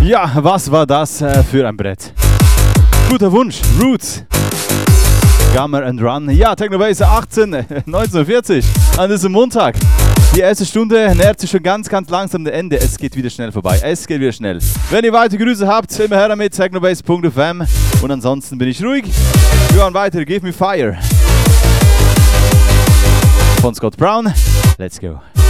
Ja, was war das für ein Brett? Guter Wunsch, Roots. Gamma and Run. Ja, Technobase 19:40 an diesem Montag. Die erste Stunde nähert sich schon ganz langsam dem Ende. Es geht wieder schnell vorbei. Es geht wieder schnell. Wenn ihr weitere Grüße habt, immer her damit, technobase.fm. Und ansonsten bin ich ruhig. Wir hören weiter. Give me fire. Von Scott Brown. Let's go.